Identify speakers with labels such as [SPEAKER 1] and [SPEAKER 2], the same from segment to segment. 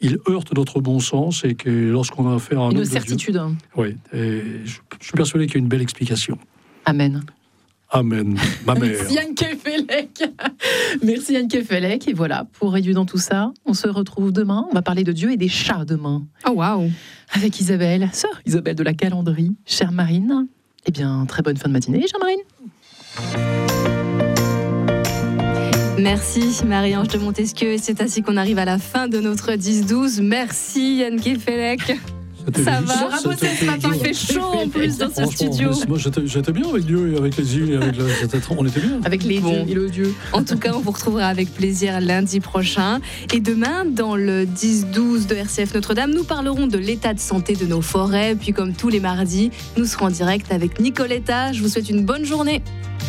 [SPEAKER 1] il heurte notre bon sens et que lorsqu'on a affaire à un homme de Dieu...
[SPEAKER 2] Une certitude.
[SPEAKER 1] Oui, et je suis persuadé qu'il y a une belle explication.
[SPEAKER 2] Amen.
[SPEAKER 1] Amen, ma mère.
[SPEAKER 2] Merci Yann Kefelec. Merci Yann Kefelec. Et voilà, pour réduire dans tout ça, on se retrouve demain. On va parler de Dieu et des chats demain.
[SPEAKER 3] Oh waouh.
[SPEAKER 2] Avec Isabelle, sœur Isabelle de la Calandrie, chère Marine. Eh bien, très bonne fin de matinée, chère Marine.
[SPEAKER 3] Merci Marie-Ange de Montesquieu. Et c'est ainsi qu'on arrive à la fin de notre 10-12. Merci Yann Kefelec. Ça va, il fait chaud en plus dans ce studio.
[SPEAKER 1] Moi j'étais bien avec Dieu et avec les îles, on était bien.
[SPEAKER 2] Avec les dieux et le Dieu.
[SPEAKER 3] En tout cas, on vous retrouvera avec plaisir lundi prochain. Et demain, dans le 10-12 de RCF Notre-Dame, nous parlerons de l'état de santé de nos forêts. Puis comme tous les mardis, nous serons en direct avec Nicoletta. Je vous souhaite une bonne journée.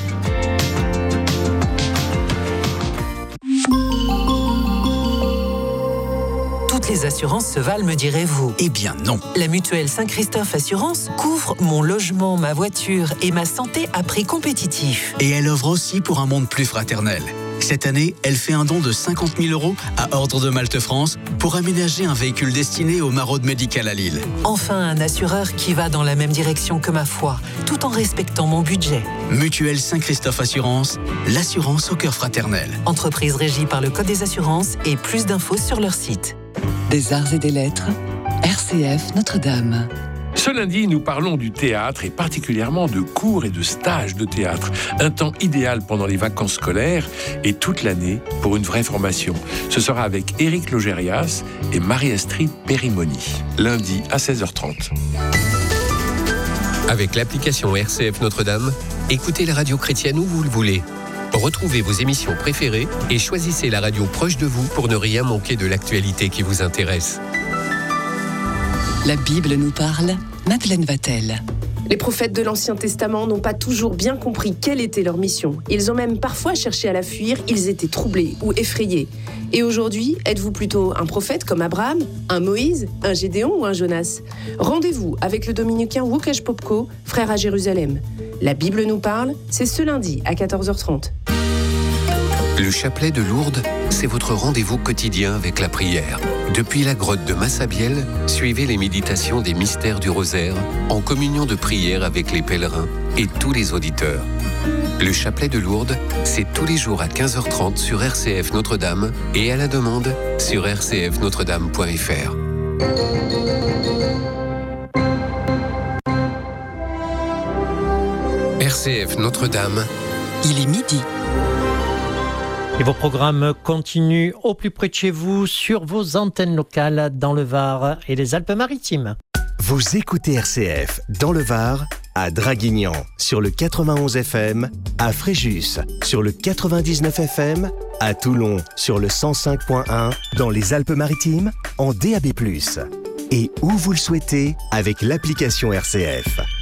[SPEAKER 4] Toutes les assurances se valent, me direz-vous.
[SPEAKER 5] Eh bien non.
[SPEAKER 4] La mutuelle Saint-Christophe Assurance couvre mon logement, ma voiture et ma santé à prix compétitif.
[SPEAKER 5] Et elle œuvre aussi pour un monde plus fraternel. Cette année, elle fait un don de 50 000 € à Ordre de Malte France pour aménager un véhicule destiné aux maraudes médicales à Lille.
[SPEAKER 4] Enfin, un assureur qui va dans la même direction que ma foi, tout en respectant mon budget.
[SPEAKER 5] Mutuelle Saint-Christophe Assurance, l'assurance au cœur fraternel.
[SPEAKER 4] Entreprise régie par le Code des assurances et plus d'infos sur leur site.
[SPEAKER 6] Des arts et des lettres, RCF Notre-Dame.
[SPEAKER 7] Ce lundi, nous parlons du théâtre et particulièrement de cours et de stages de théâtre. Un temps idéal pendant les vacances scolaires et toute l'année pour une vraie formation. Ce sera avec Éric Logérias et Marie-Astrid Périmoni. Lundi à 16h30.
[SPEAKER 8] Avec l'application RCF Notre-Dame, écoutez la radio chrétienne où vous le voulez. Retrouvez vos émissions préférées et choisissez la radio proche de vous pour ne rien manquer de l'actualité qui vous intéresse.
[SPEAKER 6] La Bible nous parle, Madeleine Vatel.
[SPEAKER 9] Les prophètes de l'Ancien Testament n'ont pas toujours bien compris quelle était leur mission. Ils ont même parfois cherché à la fuir, ils étaient troublés ou effrayés. Et aujourd'hui, êtes-vous plutôt un prophète comme Abraham, un Moïse, un Gédéon ou un Jonas ? Rendez-vous avec le dominicain Łukasz Popko, frère à Jérusalem. La Bible nous parle, c'est ce lundi à 14h30.
[SPEAKER 8] Le chapelet de Lourdes, c'est votre rendez-vous quotidien avec la prière. Depuis la grotte de Massabielle, suivez les méditations des mystères du rosaire en communion de prière avec les pèlerins et tous les auditeurs. Le chapelet de Lourdes, c'est tous les jours à 15h30 sur RCF Notre-Dame et à la demande sur rcfnotredame.fr. RCF Notre-Dame,
[SPEAKER 6] il est midi.
[SPEAKER 10] Et vos programmes continuent au plus près de chez vous sur vos antennes locales dans le Var et les Alpes-Maritimes.
[SPEAKER 11] Vous écoutez RCF dans le Var, à Draguignan sur le 91 FM, à Fréjus sur le 99 FM, à Toulon sur le 105.1, dans les Alpes-Maritimes en DAB+. Et où vous le souhaitez avec l'application RCF.